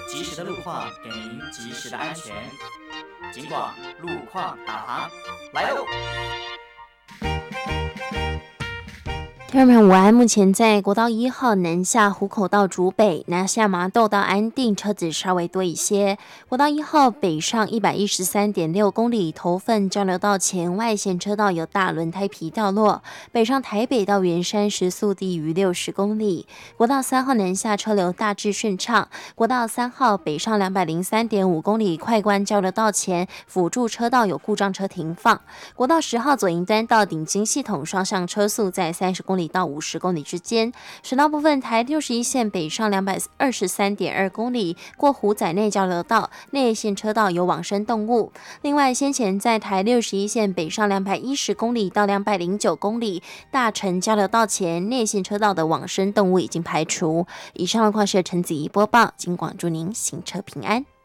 及时的路况给您及时的安全。警广路况导航来喽！ 听众朋友午安，目前在国道1号南下湖口到竹北，南下麻豆到安定，车子稍微多一些。国道1号北上113.6公里，头份交流道前外线车道有大轮胎皮掉落，北上台北到圆山时速低于60公里。国道3号南下车流大致顺畅，国道3号北上203.5公里，快关交流道前辅助车道有故障车停放。国道10号左营端到顶金系统双向车速在30公里到50公里之间。省道部分，台61线北上223.2公里，过湖仔内交流道内线车道有往生动物。另外，先前在台61线北上210公里到209公里，大城交流道前内线车道的往生动物已经排除。以上路况是陈子怡播报，警广祝您行车平安。